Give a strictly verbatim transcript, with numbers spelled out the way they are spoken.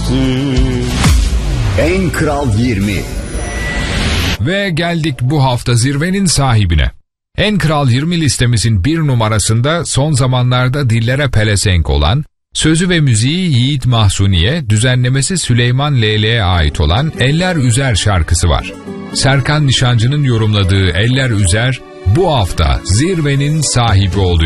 En Kral yirmi. Ve geldik bu hafta zirvenin sahibine. En Kral yirmi listemizin bir numarasında son zamanlarda dillere pelesenk olan, sözü ve müziği Yiğit Mahsuni'ye, düzenlemesi Süleyman Leyle'ye ait olan Eller Üzer şarkısı var. Serkan Nişancı'nın yorumladığı Eller Üzer bu hafta zirvenin sahibi oluyor.